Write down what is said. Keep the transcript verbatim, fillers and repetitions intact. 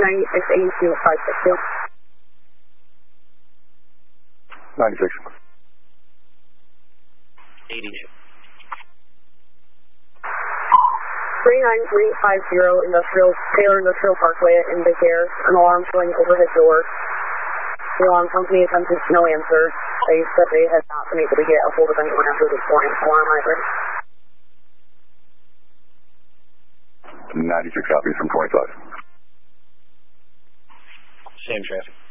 ninety-six eighty-two five six two. ninety-six. eighty-two. three nine three five zero Industrial, Taylor Industrial Parkway in Big Air. An alarm showing overhead door. The alarm company attempted no answer. They said they had not been able to get a hold of anyone after this morning alarm either. ninety-six copies from twenty-five. Same traffic.